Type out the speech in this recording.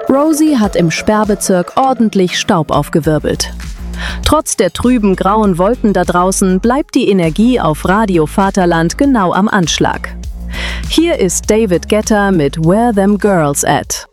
Rosie hat im Sperrbezirk ordentlich Staub aufgewirbelt. Trotz der trüben grauen Wolken da draußen bleibt die Energie auf Radio Vaterland genau am Anschlag. Hier ist David Guetta mit Where Them Girls At.